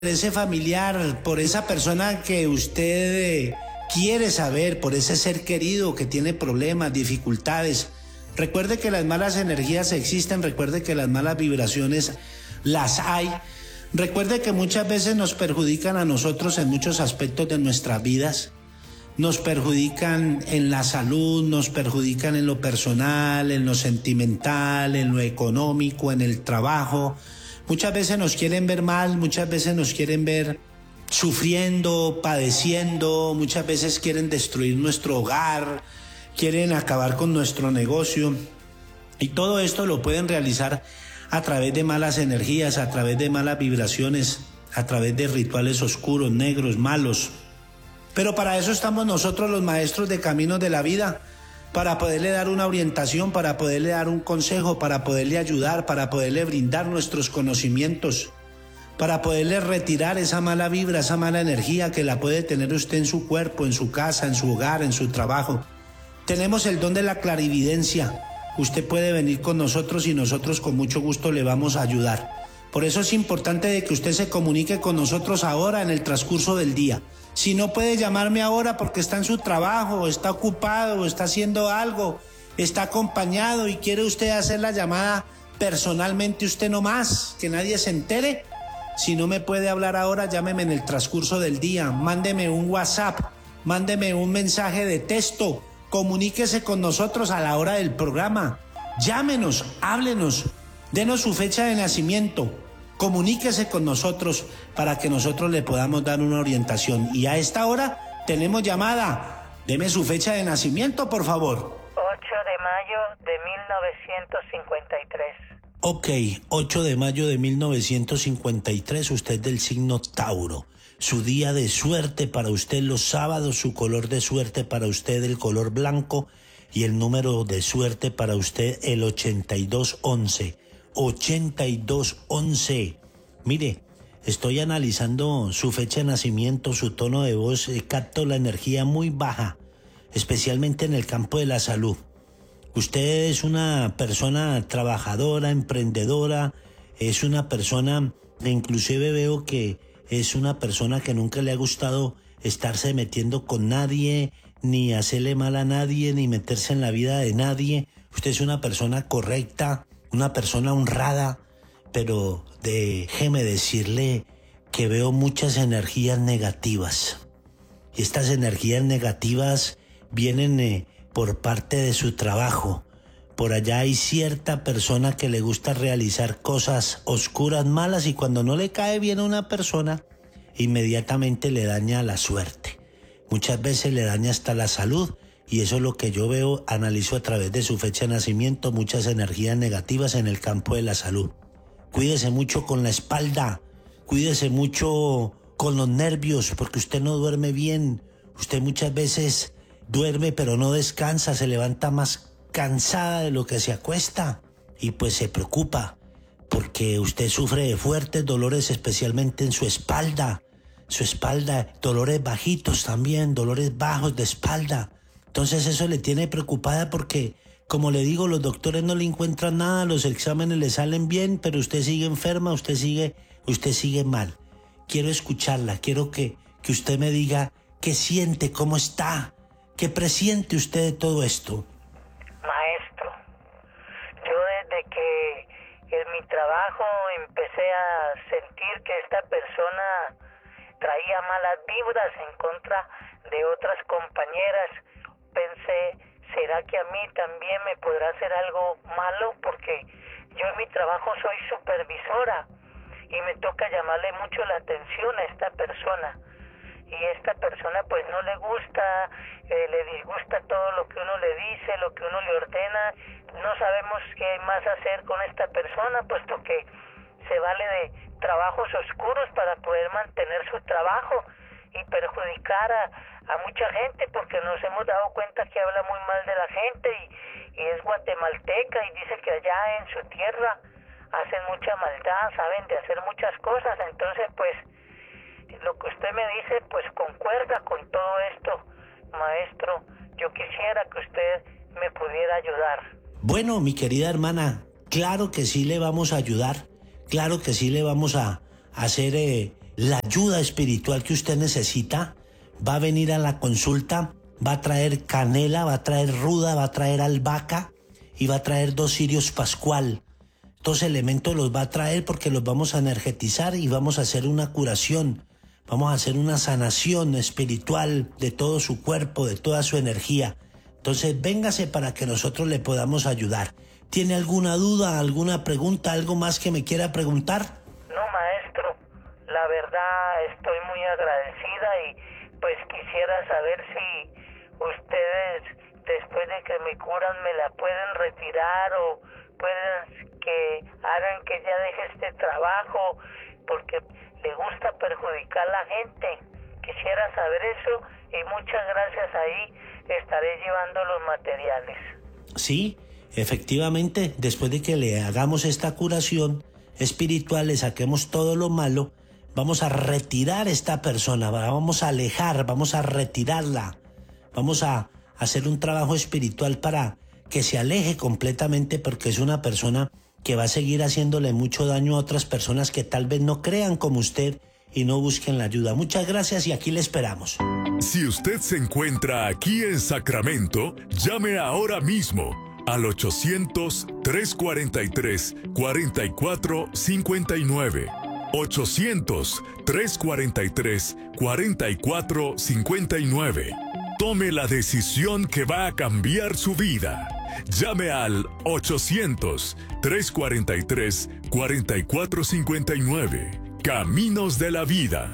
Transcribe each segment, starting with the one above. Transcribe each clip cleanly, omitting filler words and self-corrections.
ese familiar, por esa persona que usted quiere saber, por ese ser querido que tiene problemas, dificultades. Recuerde que las malas energías existen, recuerde que las malas vibraciones las hay. Recuerde que muchas veces nos perjudican a nosotros en muchos aspectos de nuestras vidas. Nos perjudican en la salud, nos perjudican en lo personal, en lo sentimental, en lo económico, en el trabajo. Muchas veces nos quieren ver mal, muchas veces nos quieren ver sufriendo, padeciendo, muchas veces quieren destruir nuestro hogar, quieren acabar con nuestro negocio. Y todo esto lo pueden realizar a través de malas energías, a través de malas vibraciones, a través de rituales oscuros, negros, malos. Pero para eso estamos nosotros los maestros de caminos de la vida, para poderle dar una orientación, para poderle dar un consejo, para poderle ayudar, para poderle brindar nuestros conocimientos, para poderle retirar esa mala vibra, esa mala energía que la puede tener usted en su cuerpo, en su casa, en su hogar, en su trabajo. Tenemos el don de la clarividencia. Usted puede venir con nosotros y nosotros con mucho gusto le vamos a ayudar. Por eso es importante de que usted se comunique con nosotros ahora en el transcurso del día. Si no puede llamarme ahora porque está en su trabajo, está ocupado, está haciendo algo, está acompañado y quiere usted hacer la llamada personalmente usted nomás, que nadie se entere. Si no me puede hablar ahora, llámeme en el transcurso del día, mándeme un WhatsApp, mándeme un mensaje de texto, comuníquese con nosotros a la hora del programa, llámenos, háblenos, denos su fecha de nacimiento. Comuníquese con nosotros para que nosotros le podamos dar una orientación. Y a esta hora tenemos llamada. Deme su fecha de nacimiento, por favor. 8 de mayo de 1953. Ok, 8 de mayo de 1953, usted del signo Tauro. Su día de suerte para usted los sábados, su color de suerte para usted el color blanco y el número de suerte para usted el 8211. 8211. Mire, estoy analizando su fecha de nacimiento, su tono de voz, capto la energía muy baja, especialmente en el campo de la salud. Usted es una persona trabajadora, emprendedora, es una persona, inclusive veo que es una persona que nunca le ha gustado estarse metiendo con nadie, ni hacerle mal a nadie, ni meterse en la vida de nadie. Usted es una persona correcta, una persona honrada, pero déjeme decirle que veo muchas energías negativas. Y estas energías negativas vienen por parte de su trabajo. Por allá hay cierta persona que le gusta realizar cosas oscuras, malas, y cuando no le cae bien a una persona, inmediatamente le daña la suerte. Muchas veces le daña hasta la salud. Y eso es lo que yo veo, analizo a través de su fecha de nacimiento, muchas energías negativas en el campo de la salud. Cuídese mucho con la espalda, cuídese mucho con los nervios, porque usted no duerme bien. Usted muchas veces duerme pero no descansa, se levanta más cansada de lo que se acuesta y pues se preocupa, porque usted sufre de fuertes dolores, especialmente en su espalda, dolores bajitos también, dolores bajos de espalda. Entonces eso le tiene preocupada porque, como le digo, los doctores no le encuentran nada, los exámenes le salen bien, pero usted sigue enferma, usted sigue mal. Quiero escucharla, quiero que usted me diga qué siente, cómo está, qué presiente usted de todo esto. Maestro, yo desde que en mi trabajo empecé a sentir que esta persona traía malas vibras en contra de otras compañeras, pensé, ¿será que a mí también me podrá hacer algo malo? Porque yo en mi trabajo soy supervisora y me toca llamarle mucho la atención a esta persona. Y esta persona pues no le gusta, le disgusta todo lo que uno le dice, lo que uno le ordena. No sabemos qué más hacer con esta persona, puesto que se vale de trabajos oscuros para poder mantener su trabajo y perjudicar a mucha gente, porque nos hemos dado cuenta que habla muy mal de la gente y es guatemalteca y dice que allá en su tierra hacen mucha maldad, saben de hacer muchas cosas. Entonces pues lo que usted me dice pues concuerda con todo esto, maestro. Yo quisiera que usted me pudiera ayudar. Bueno, mi querida hermana, claro que sí le vamos a ayudar, claro que sí le vamos a hacer la ayuda espiritual que usted necesita, va a venir a la consulta, va a traer canela, va a traer ruda, va a traer albahaca y va a traer 2 cirios pascual. Estos elementos los va a traer porque los vamos a energetizar y vamos a hacer una curación. Vamos a hacer una sanación espiritual de todo su cuerpo, de toda su energía. Entonces, véngase para que nosotros le podamos ayudar. ¿Tiene alguna duda, alguna pregunta, algo más que me quiera preguntar? No, maestro. La verdad, estoy muy agradecida y pues quisiera saber si ustedes, después de que me curan, me la pueden retirar o pueden que hagan que ya deje este trabajo, porque le gusta perjudicar a la gente. Quisiera saber eso y muchas gracias, ahí estaré llevando los materiales. Sí, efectivamente, después de que le hagamos esta curación espiritual, le saquemos todo lo malo, vamos a retirar a esta persona, vamos a alejar, vamos a retirarla, vamos a hacer un trabajo espiritual para que se aleje completamente, porque es una persona que va a seguir haciéndole mucho daño a otras personas que tal vez no crean como usted y no busquen la ayuda. Muchas gracias y aquí le esperamos. Si usted se encuentra aquí en Sacramento, llame ahora mismo al 800-343-4459. 800-343-4459. Tome la decisión que va a cambiar su vida. Llame al 800-343-4459. Caminos de la Vida.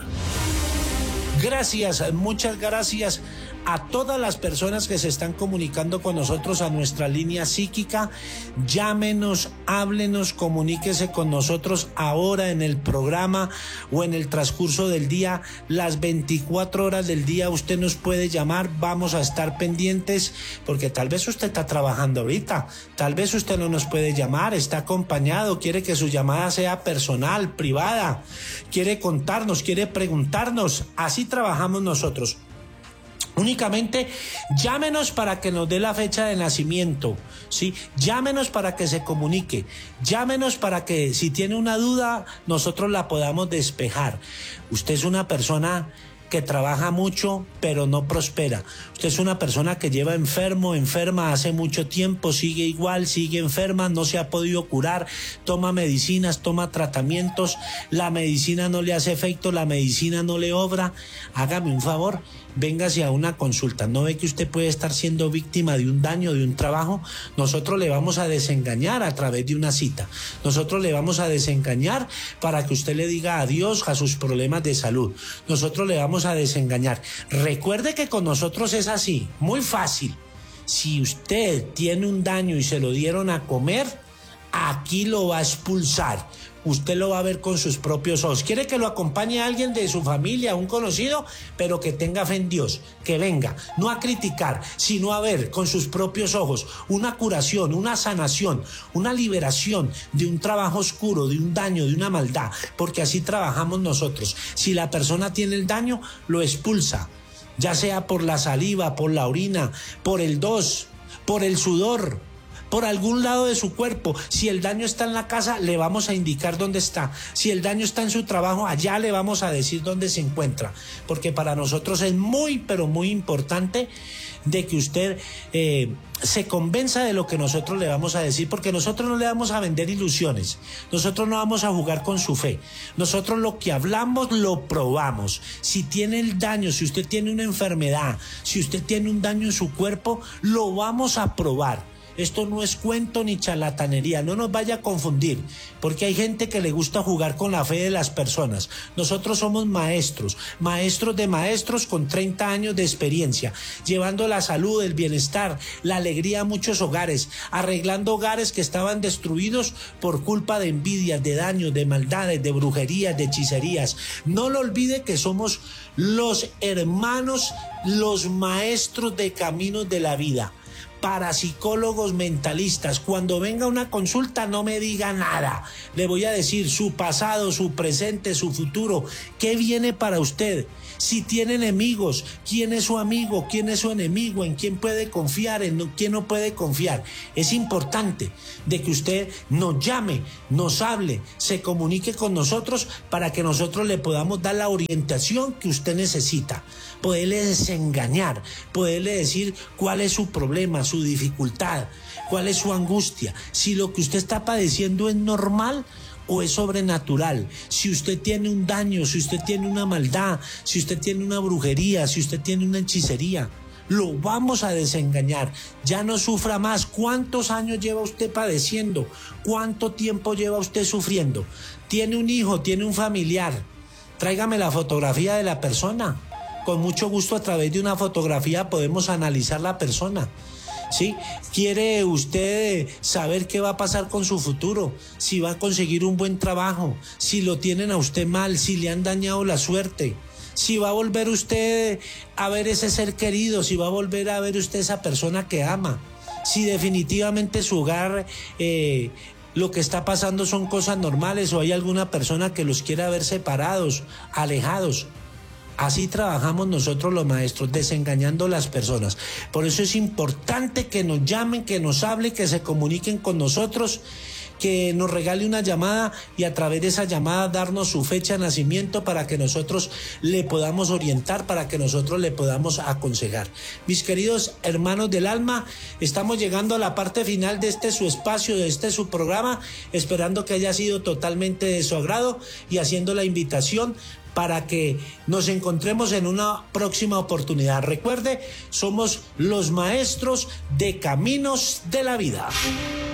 Gracias, muchas gracias a todas las personas que se están comunicando con nosotros a nuestra línea psíquica. Llámenos, háblenos, comuníquese con nosotros ahora en el programa o en el transcurso del día. Las 24 horas del día usted nos puede llamar, vamos a estar pendientes, porque tal vez usted está trabajando ahorita, tal vez usted no nos puede llamar, está acompañado, quiere que su llamada sea personal, privada, quiere contarnos, quiere preguntarnos. Así trabajamos nosotros. Únicamente llámenos para que nos dé la fecha de nacimiento, ¿sí? Llámenos para que se comunique, llámenos para que si tiene una duda nosotros la podamos despejar. Usted es una persona que trabaja mucho pero no prospera. Usted es una persona que lleva enferma hace mucho tiempo, sigue igual, sigue enferma, no se ha podido curar, toma medicinas, toma tratamientos, la medicina no le hace efecto, la medicina no le obra. Hágame un favor, véngase a una consulta. ¿No ve que usted puede estar siendo víctima de un daño, de un trabajo? Nosotros le vamos a desengañar a través de una cita. Nosotros le vamos a desengañar para que usted le diga adiós a sus problemas de salud. Nosotros le vamos a desengañar. Recuerde que con nosotros es así, muy fácil. Si usted tiene un daño y se lo dieron a comer, aquí lo va a expulsar. Usted lo va a ver con sus propios ojos. ¿Quiere que lo acompañe a alguien de su familia, un conocido? Pero que tenga fe en Dios, que venga, no a criticar, sino a ver con sus propios ojos una curación, una sanación, una liberación de un trabajo oscuro, de un daño, de una maldad, porque así trabajamos nosotros. Si la persona tiene el daño, lo expulsa, ya sea por la saliva, por la orina, por el dos, por el sudor, por algún lado de su cuerpo. Si el daño está en la casa, le vamos a indicar dónde está. Si el daño está en su trabajo, allá le vamos a decir dónde se encuentra. Porque para nosotros es muy, pero muy importante de que usted se convenza de lo que nosotros le vamos a decir, porque nosotros no le vamos a vender ilusiones. Nosotros no vamos a jugar con su fe. Nosotros lo que hablamos lo probamos. Si tiene el daño, si usted tiene una enfermedad, si usted tiene un daño en su cuerpo, lo vamos a probar. Esto no es cuento ni charlatanería, no nos vaya a confundir, porque hay gente que le gusta jugar con la fe de las personas. Nosotros somos maestros, maestros de maestros con 30 años de experiencia, llevando la salud, el bienestar, la alegría a muchos hogares, arreglando hogares que estaban destruidos por culpa de envidias, de daños, de maldades, de brujerías, de hechicerías. No lo olvide que somos los hermanos, los maestros de caminos de la vida. parapsicólogos mentalistas. Cuando venga una consulta no me diga nada. Le voy a decir su pasado, su presente, su futuro. ¿Qué viene para usted? Si tiene enemigos, ¿quién es su amigo? ¿Quién es su enemigo? ¿En quién puede confiar? ¿En quién no puede confiar? Es importante de que usted nos llame, nos hable, se comunique con nosotros para que nosotros le podamos dar la orientación que usted necesita. Poderle desengañar, poderle decir cuál es su problema, su dificultad, cuál es su angustia. Si lo que usted está padeciendo es normal o es sobrenatural, si usted tiene un daño, si usted tiene una maldad, si usted tiene una brujería, si usted tiene una hechicería, lo vamos a desengañar. Ya no sufra más. ¿Cuántos años lleva usted padeciendo? ¿Cuánto tiempo lleva usted sufriendo? ¿Tiene un hijo? ¿Tiene un familiar? Tráigame la fotografía de la persona. Con mucho gusto, a través de una fotografía podemos analizar la persona. ¿Sí? ¿Quiere usted saber qué va a pasar con su futuro? Si va a conseguir un buen trabajo, si lo tienen a usted mal, si le han dañado la suerte, si va a volver usted a ver ese ser querido, si va a volver a ver usted esa persona que ama, si definitivamente su hogar, lo que está pasando son cosas normales o hay alguna persona que los quiera ver separados, alejados. Así trabajamos nosotros los maestros, desengañando a las personas. Por eso es importante que nos llamen, que nos hablen, que se comuniquen con nosotros, que nos regale una llamada y a través de esa llamada darnos su fecha de nacimiento para que nosotros le podamos orientar, para que nosotros le podamos aconsejar. Mis queridos hermanos del alma, estamos llegando a la parte final de este su espacio, de este su programa, esperando que haya sido totalmente de su agrado y haciendo la invitación para que nos encontremos en una próxima oportunidad. Recuerde, somos los maestros de Caminos de la Vida.